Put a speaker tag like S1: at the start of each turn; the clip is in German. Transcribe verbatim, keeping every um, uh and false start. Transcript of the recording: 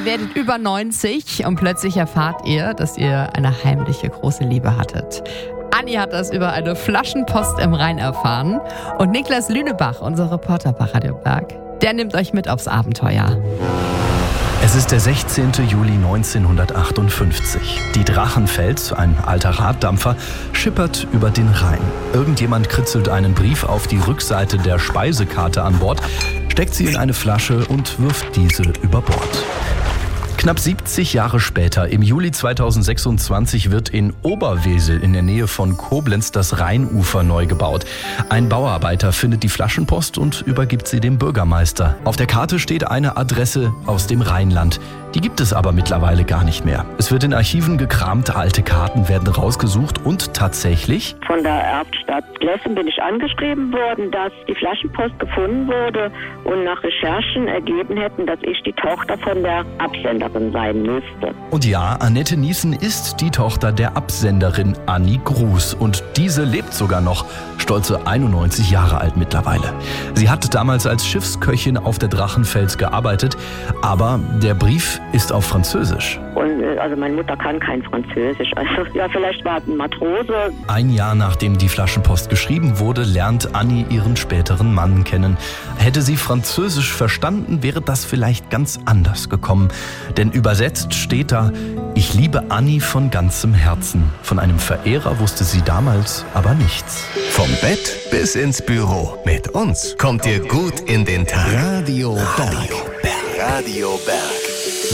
S1: Ihr werdet über neunzig und plötzlich erfahrt ihr, dass ihr eine heimliche große Liebe hattet. Anni hat das über eine Flaschenpost im Rhein erfahren. Und Niklas Lünebach, unser Reporter bei Radio Berg, der nimmt euch mit aufs Abenteuer.
S2: Es ist der sechzehnten Juli neunzehnhundertachtundfünfzig. Die Drachenfels, ein alter Raddampfer, schippert über den Rhein. Irgendjemand kritzelt einen Brief auf die Rückseite der Speisekarte an Bord, steckt sie in eine Flasche und wirft diese über Bord. Knapp siebzig Jahre später, im Juli zweitausendsechsundzwanzig, wird in Oberwesel in der Nähe von Koblenz das Rheinufer neu gebaut. Ein Bauarbeiter findet die Flaschenpost und übergibt sie dem Bürgermeister. Auf der Karte steht eine Adresse aus dem Rheinland. Die gibt es aber mittlerweile gar nicht mehr. Es wird in Archiven gekramt, alte Karten werden rausgesucht und tatsächlich...
S3: Von der Erbstadt Glessen bin ich angeschrieben worden, dass die Flaschenpost gefunden wurde und nach Recherchen ergeben hätten, dass ich die Tochter von der Absenderin sein müsste.
S2: Und ja, Annette Niesen ist die Tochter der Absenderin Anni Gruß und diese lebt sogar noch, stolze einundneunzig Jahre alt mittlerweile. Sie hat damals als Schiffsköchin auf der Drachenfels gearbeitet, aber der Brief ist auf Französisch.
S3: Und also meine Mutter kann kein Französisch, also ja, vielleicht war es ein Matrose.
S2: Ein Jahr nachdem die Flaschenpost geschrieben wurde, lernt Anni ihren späteren Mann kennen. Hätte sie Französisch verstanden, wäre das vielleicht ganz anders gekommen. Denn übersetzt steht da: Ich liebe Anni von ganzem Herzen. Von einem Verehrer wusste sie damals aber nichts.
S4: Vom Bett bis ins Büro. Mit uns kommt ihr gut in den Tag.
S5: Radio Berg.
S4: Radio Berg. Radio Berg.